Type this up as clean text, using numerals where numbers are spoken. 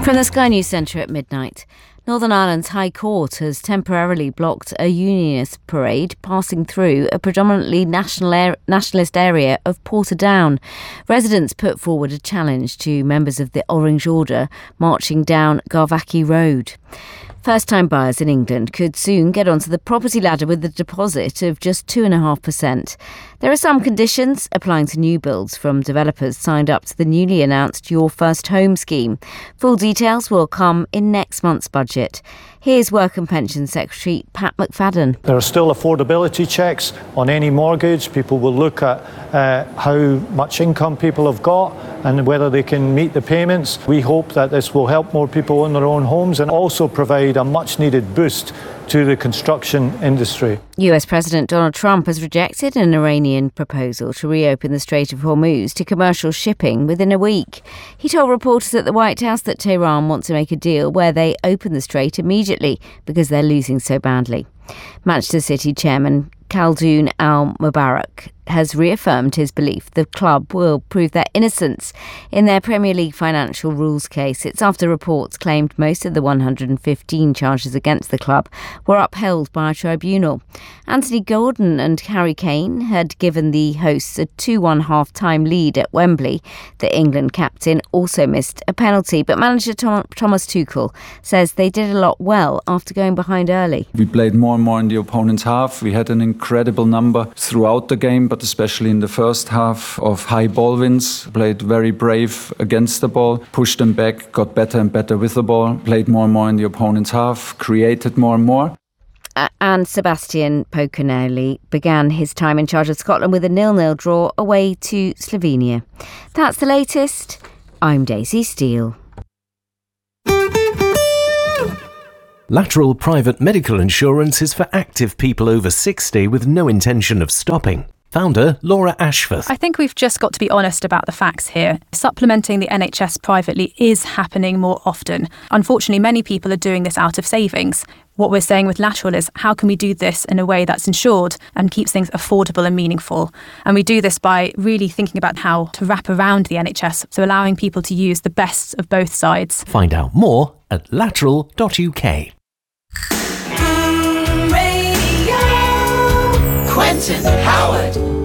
From the Sky News Centre at midnight, Northern Ireland's High Court has temporarily blocked a unionist parade passing through a predominantly nationalist area of Portadown. Residents put forward a challenge to members of the Orange Order marching down Garvackie Road. First-time buyers in England could soon get onto the property ladder with a deposit of just 2.5%. There are some conditions applying to new builds from developers signed up to the newly announced Your First Home scheme. Full details will come in next month's budget. Here's Work and Pensions Secretary Pat McFadden. There are still affordability checks on any mortgage. People will look at how much income people have got and whether they can meet the payments. We hope that this will help more people own their own homes and also provide a much needed boost to the construction industry. US President Donald Trump has rejected an Iranian proposal to reopen the Strait of Hormuz to commercial shipping within a week. He told reporters at the White House that Tehran wants to make a deal where they open the strait immediately because they're losing so badly. Manchester City chairman Khaldoon Al-Mubarak has reaffirmed his belief the club will prove their innocence in their Premier League financial rules case. It's after reports claimed most of the 115 charges against the club were upheld by a tribunal. Anthony Gordon and Harry Kane had given the hosts a 2-1 half-time lead at Wembley. The England captain also missed a penalty, but manager Thomas Tuchel says they did a lot well after going behind early. We played more and more in the opponent's half. We had an incredible number throughout the game, but especially in the first half of high ball wins. Played very brave against the ball, pushed them back, got better and better with the ball, played more and more in the opponent's half, created more and more. And Sebastian Pocanelli began his time in charge of Scotland with a 0-0 draw away to Slovenia. That's the latest. I'm Daisy Steele. Lateral private medical insurance is for active people over 60 with no intention of stopping. Founder Laura Ashforth. I think we've just got to be honest about the facts here. Supplementing the NHS privately is happening more often. Unfortunately, many people are doing this out of savings. What we're saying with Lateral is how can we do this in a way that's insured and keeps things affordable and meaningful? And we do this by really thinking about how to wrap around the NHS, so allowing people to use the best of both sides. Find out more at lateral.uk. Quentin Howard.